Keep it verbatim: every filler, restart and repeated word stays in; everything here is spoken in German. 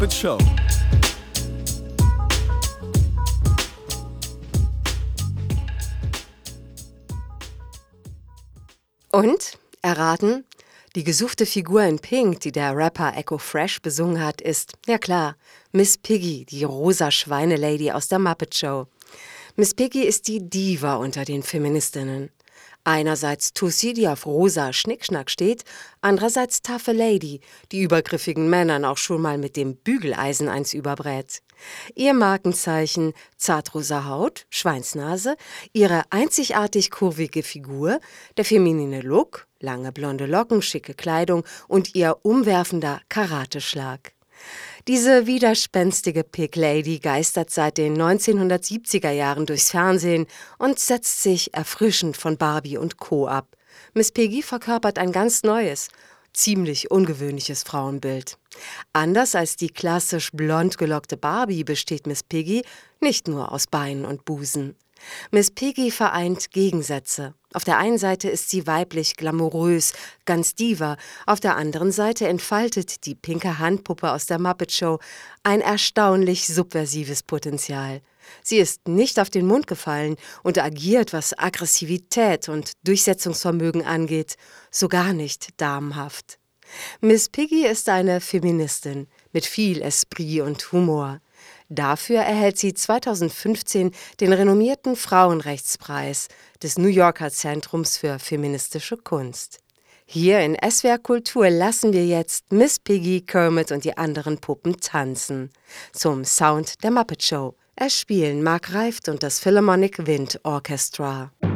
Muppet Show. Und? Erraten? Die gesuchte Figur in Pink, die der Rapper Echo Fresh besungen hat, ist, ja klar, Miss Piggy, die rosa Schweinelady aus der Muppet Show. Miss Piggy ist die Diva unter den Feministinnen. Einerseits Tussi, die auf rosa Schnickschnack steht, andererseits taffe Lady, die übergriffigen Männern auch schon mal mit dem Bügeleisen eins überbrät. Ihr Markenzeichen zartrosa Haut, Schweinsnase, ihre einzigartig kurvige Figur, der feminine Look, lange blonde Locken, schicke Kleidung und ihr umwerfender Karateschlag. Diese widerspenstige Pig Lady geistert seit den neunzehnhundertsiebziger Jahren durchs Fernsehen und setzt sich erfrischend von Barbie und Co. ab. Miss Piggy verkörpert ein ganz neues, ziemlich ungewöhnliches Frauenbild. Anders als die klassisch blond gelockte Barbie besteht Miss Piggy nicht nur aus Beinen und Busen. Miss Piggy vereint Gegensätze. Auf der einen Seite ist sie weiblich, glamourös, ganz Diva. Auf der anderen Seite entfaltet die pinke Handpuppe aus der Muppet Show ein erstaunlich subversives Potenzial. Sie ist nicht auf den Mund gefallen und agiert, was Aggressivität und Durchsetzungsvermögen angeht, so gar nicht damenhaft. Miss Piggy ist eine Feministin mit viel Esprit und Humor. Dafür erhält sie zweitausendfünfzehn den renommierten Frauenrechtspreis des New Yorker Zentrums für feministische Kunst. Hier in S W R Kultur lassen wir jetzt Miss Piggy, Kermit und die anderen Puppen tanzen. Zum Sound der Muppet Show. Es spielen Mark Reift und das Philharmonic Wind Orchestra.